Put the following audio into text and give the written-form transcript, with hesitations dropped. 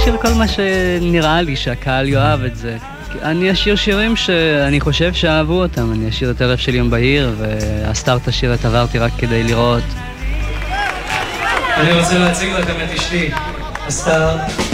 אשיר כל מה שנראה לי שהקהל יאהב את זה. אני אשיר שירים שאני חושב שאהבו אותם. אני אשיר את ערב של יום בהיר, והסטארט השיר את עברתי רק כדי לראות. אני רוצה להציג לכם את אשתי, הסטאר.